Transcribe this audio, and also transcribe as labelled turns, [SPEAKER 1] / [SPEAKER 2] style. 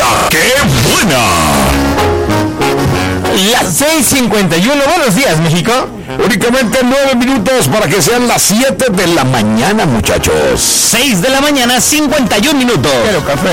[SPEAKER 1] ¡Qué buena!
[SPEAKER 2] Las 6:51, buenos días, México.
[SPEAKER 1] Únicamente 9 minutos para que sean las 7 de la mañana, muchachos.
[SPEAKER 2] 6 de la mañana, 51 minutos.
[SPEAKER 1] Quiero café.